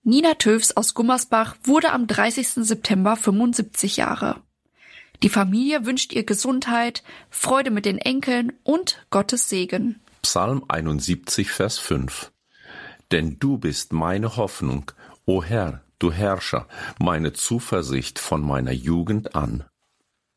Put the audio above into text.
Nina Töfs aus Gummersbach wurde am 30. September 75 Jahre. Die Familie wünscht ihr Gesundheit, Freude mit den Enkeln und Gottes Segen. Psalm 71, Vers 5. Denn du bist meine Hoffnung, o Herr, du Herrscher, meine Zuversicht von meiner Jugend an.